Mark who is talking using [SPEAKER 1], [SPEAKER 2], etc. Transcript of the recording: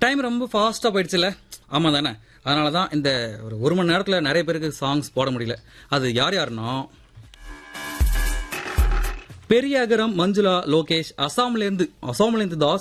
[SPEAKER 1] Time ரொம்ப ஃபாஸ்டா போயிடுச்சுல. ஆமா தானே? அதனால தான் இந்த ஒரு மணி நேரத்துல நிறைய பேருக்கு சாங்ஸ் போட முடியல. அது யார் யாருன்னா பெரிய அகரம், மஞ்சுளா, லோகேஷ், அசாம்ல இருந்து தாஸ்